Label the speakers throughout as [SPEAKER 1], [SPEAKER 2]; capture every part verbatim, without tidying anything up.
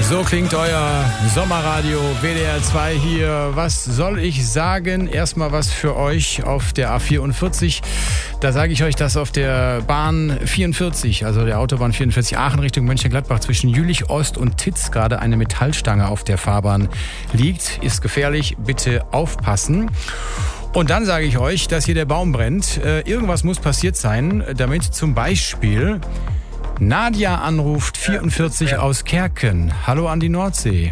[SPEAKER 1] So klingt euer Sommerradio W D R zwei hier. Was soll ich sagen? Erstmal was für euch auf der A vierundvierzig. Da sage ich euch, dass auf der Bahn vierundvierzig, also der Autobahn vierundvierzig Aachen Richtung Mönchengladbach zwischen Jülich Ost und Titz gerade eine Metallstange auf der Fahrbahn liegt. Ist gefährlich, bitte aufpassen. Und dann sage ich euch, dass hier der Baum brennt. Äh, irgendwas muss passiert sein, damit zum Beispiel Nadja anruft, vierundvierzig aus Kerken. Hallo an die Nordsee.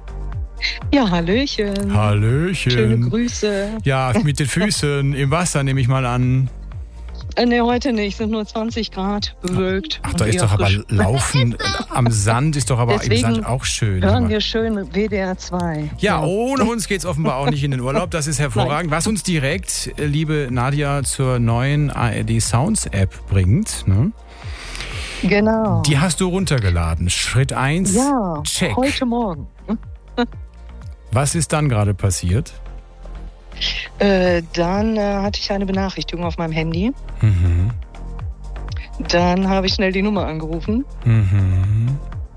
[SPEAKER 2] Ja, Hallöchen.
[SPEAKER 1] Hallöchen.
[SPEAKER 2] Schöne Grüße.
[SPEAKER 1] Ja, mit den Füßen im Wasser nehme ich mal an.
[SPEAKER 2] Äh, ne, heute nicht. Sind nur zwanzig Grad, bewölkt.
[SPEAKER 1] Ach, da ist doch aber
[SPEAKER 2] frisch.
[SPEAKER 1] Laufen am Sand ist doch aber
[SPEAKER 2] Deswegen
[SPEAKER 1] im Sand auch schön.
[SPEAKER 2] hören wir schön W D R zwei.
[SPEAKER 1] Ja, ohne uns geht's offenbar auch nicht in den Urlaub. Das ist hervorragend. Was uns direkt, liebe Nadja, zur neuen A R D Sounds App bringt, ne?
[SPEAKER 2] Genau.
[SPEAKER 1] Die hast du runtergeladen. Schritt eins,
[SPEAKER 2] ja,
[SPEAKER 1] check.
[SPEAKER 2] Heute Morgen.
[SPEAKER 1] Was ist dann gerade passiert?
[SPEAKER 2] Äh, dann äh, hatte ich eine Benachrichtigung auf meinem Handy.
[SPEAKER 1] Mhm.
[SPEAKER 2] Dann habe ich schnell die Nummer angerufen.
[SPEAKER 1] Mhm.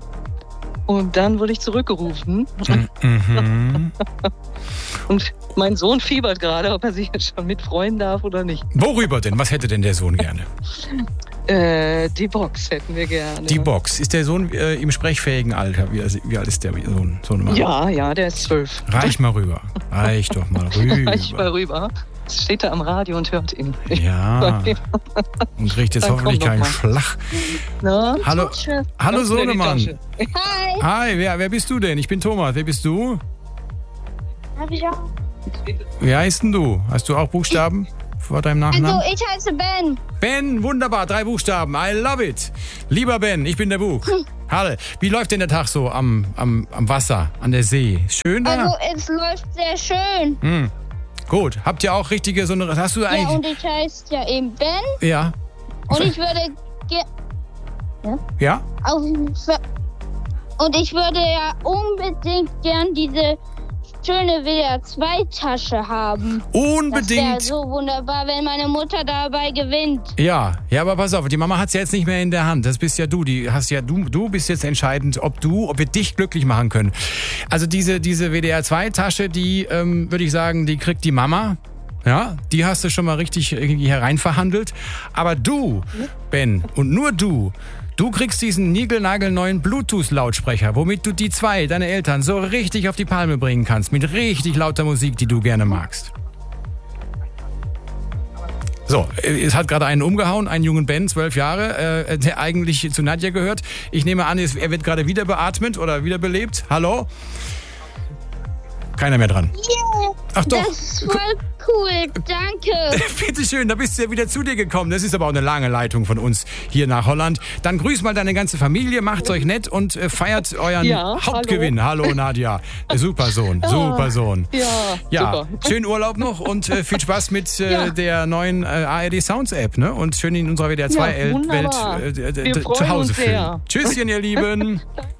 [SPEAKER 2] Und dann wurde ich zurückgerufen.
[SPEAKER 1] Mhm.
[SPEAKER 2] Und mein Sohn fiebert gerade, ob er sich jetzt schon mitfreuen darf oder nicht.
[SPEAKER 1] Worüber denn? Was hätte denn der Sohn gerne?
[SPEAKER 2] Äh, die Box hätten wir gerne.
[SPEAKER 1] Die Box. Ist der Sohn äh, im sprechfähigen Alter? Wie, wie alt ist der Sohn? Sohnemann?
[SPEAKER 2] Ja, ja, der ist zwölf.
[SPEAKER 1] Reich mal rüber. Reich doch mal rüber.
[SPEAKER 2] Reich mal rüber. Jetzt steht er am Radio und hört ihn.
[SPEAKER 1] Ja. Und kriegt jetzt
[SPEAKER 2] Dann
[SPEAKER 1] hoffentlich
[SPEAKER 2] komm doch
[SPEAKER 1] keinen
[SPEAKER 2] mal.
[SPEAKER 1] Schlag.
[SPEAKER 2] Na,
[SPEAKER 1] Hallo,
[SPEAKER 2] Tasche.
[SPEAKER 1] hallo
[SPEAKER 2] Öffne die
[SPEAKER 1] Sohnemann.
[SPEAKER 2] Tasche.
[SPEAKER 3] Hi.
[SPEAKER 1] Hi, wer, wer bist du denn? Ich bin Thomas. Wer bist du?
[SPEAKER 3] Hab ich auch.
[SPEAKER 1] Wie heißt denn du? Hast du auch Buchstaben vor deinem
[SPEAKER 3] Also,
[SPEAKER 1] Nachnamen?
[SPEAKER 3] ich heiße Ben.
[SPEAKER 1] Ben, wunderbar, drei Buchstaben. I love it. Lieber Ben, ich bin der Buch. Hallo. Wie läuft denn der Tag so am, am, am Wasser, an der See? Schön da?
[SPEAKER 3] Also, es läuft sehr schön.
[SPEAKER 1] Hm. Gut. Habt ihr auch richtige, so eine, hast du
[SPEAKER 3] Ja,
[SPEAKER 1] eigentlich...
[SPEAKER 3] und ich heiße ja eben Ben.
[SPEAKER 1] Ja.
[SPEAKER 3] Und ich würde ge-
[SPEAKER 1] Ja?
[SPEAKER 3] auf, und ich würde ja unbedingt gern diese schöne W D R zwei Tasche haben. Das wäre
[SPEAKER 1] Unbedingt.
[SPEAKER 3] so wunderbar, wenn meine Mutter dabei gewinnt.
[SPEAKER 1] Ja, ja, aber pass auf, die Mama hat's ja jetzt nicht mehr in der Hand. Das bist ja du. Die hast ja du, du bist jetzt entscheidend, ob du, ob wir dich glücklich machen können. Also diese diese W D R zwei Tasche, die ähm, würde ich sagen, die kriegt die Mama. Ja, die hast du schon mal richtig irgendwie hereinverhandelt. Aber du, Ben, und nur du, du kriegst diesen niegelnagelneuen Bluetooth-Lautsprecher, womit du die zwei, deine Eltern, so richtig auf die Palme bringen kannst. Mit richtig lauter Musik, die du gerne magst. So, es hat gerade einen umgehauen, einen jungen Ben, zwölf Jahre, äh, der eigentlich zu Nadja gehört. Ich nehme an, er wird gerade wieder beatmet oder wiederbelebt. Hallo? Keiner mehr dran.
[SPEAKER 3] Yeah,
[SPEAKER 1] Ach doch.
[SPEAKER 3] das ist voll cool, danke.
[SPEAKER 1] Bitteschön, da bist du ja wieder zu dir gekommen. Das ist aber auch eine lange Leitung von uns hier nach Holland. Dann grüß mal deine ganze Familie, macht's euch nett und äh, feiert euren
[SPEAKER 2] Ja,
[SPEAKER 1] Hauptgewinn. Hallo, hallo Nadja. Super Sohn, super Sohn.
[SPEAKER 2] Ja,
[SPEAKER 1] Ja,
[SPEAKER 2] super.
[SPEAKER 1] schönen Urlaub noch und äh, viel Spaß mit äh,
[SPEAKER 2] Ja.
[SPEAKER 1] der neuen äh, A R D Sounds App, ne? Und schön in unserer W D R zwei
[SPEAKER 2] Ja,
[SPEAKER 1] Welt
[SPEAKER 2] wunderbar.
[SPEAKER 1] äh, äh,
[SPEAKER 2] Wir
[SPEAKER 1] zu
[SPEAKER 2] freuen
[SPEAKER 1] Hause
[SPEAKER 2] uns
[SPEAKER 1] fühlen.
[SPEAKER 2] sehr.
[SPEAKER 1] Tschüsschen, ihr Lieben.
[SPEAKER 2] Danke.